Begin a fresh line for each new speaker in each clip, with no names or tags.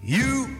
You.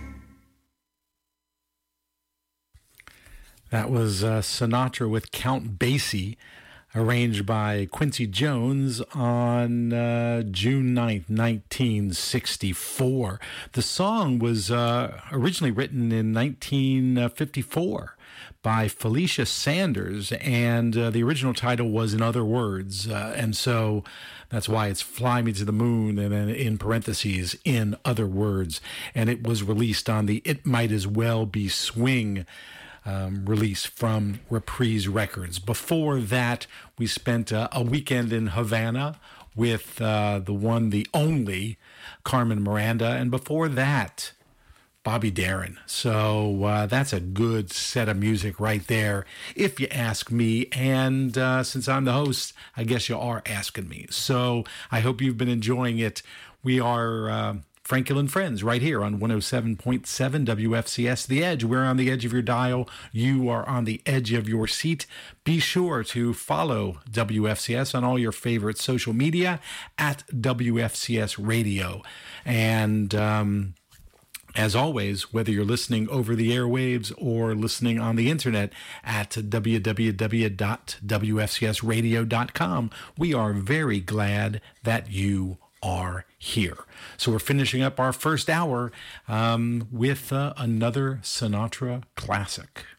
That was Sinatra with Count Basie, arranged by Quincy Jones on June 9th, 1964. The song was originally written in 1954 by Felicia Sanders, and the original title was In Other Words, and so that's why it's Fly Me to the Moon, and then in parentheses, In Other Words, and it was released on the It Might As Well Be Swing release from Reprise Records. Before that, we spent a weekend in Havana with the one, the only Carmen Miranda, and before that, Bobby Darin. So that's a good set of music right there, if you ask me. And since I'm the host, I guess you are asking me. So I hope you've been enjoying it. We are Frankel and Friends right here on 107.7 WFCS The Edge. We're on the edge of your dial. You are on the edge of your seat. Be sure to follow WFCS on all your favorite social media at WFCS Radio. And as always, whether you're listening over the airwaves or listening on the internet at www.wfcsradio.com, we are very glad that you are here. So we're finishing up our first hour with another Sinatra classic.